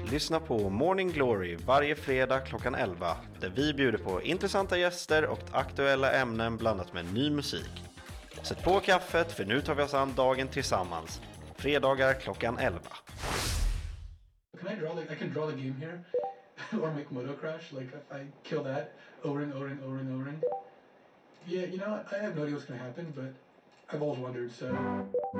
Lyssna på Morning Glory varje fredag klockan 11 där vi bjuder på intressanta gäster och aktuella ämnen blandat med ny musik. Sätt på kaffet för nu tar vi oss an dagen tillsammans. Fredagar klockan 11. Can I draw I can draw the game here or make Moto crash like if I kill that over and over and over and over and yeah, you know, I have no idea what's going to happen, but I've always wondered, so